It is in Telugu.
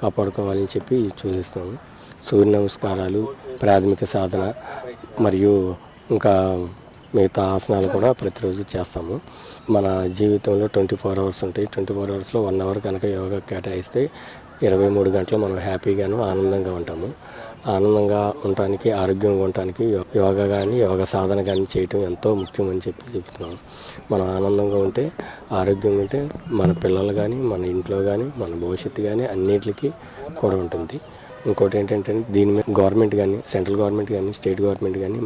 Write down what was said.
కాపాడుకోవాలని చెప్పి సూచిస్తాము. సూర్య నమస్కారాలు, ప్రాథమిక సాధన మరియు ఇంకా మిగతా ఆసనాలు కూడా ప్రతిరోజు చేస్తాము. మన జీవితంలో 24 అవర్స్ ఉంటాయి. 24 అవర్స్లో 1 అవర్ కనుక యోగా కేటాయిస్తే 23 గంటలు మనం హ్యాపీగాను ఆనందంగా ఉంటాము. ఆనందంగా ఉండటానికి, ఆరోగ్యంగా ఉండటానికి యోగా కానీ యోగా సాధన కానీ చేయటం ఎంతో ముఖ్యం అని చెప్పి చెప్తున్నాము. మనం ఆనందంగా ఉంటే, ఆరోగ్యంగా ఉంటే మన పిల్లలు కానీ, మన ఇంట్లో కానీ, మన భవిష్యత్తు కానీ అన్నిటికీ కూడా ఉంటుంది. ఇంకోటి ఏంటంటే దీని మీద గవర్నమెంట్ కానీ, సెంట్రల్ గవర్నమెంట్ కానీ, స్టేట్ గవర్నమెంట్ కానీ